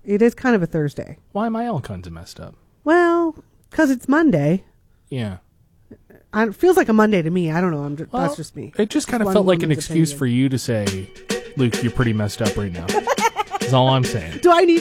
It is kind of a Thursday. Why am I all kinds of messed up? Well, because it's Monday. Yeah. It feels like a Monday to me. I don't know. That's just me. It just kind of felt like an excuse for you to say, Luke, you're pretty messed up right now. That's all I'm saying. Do I need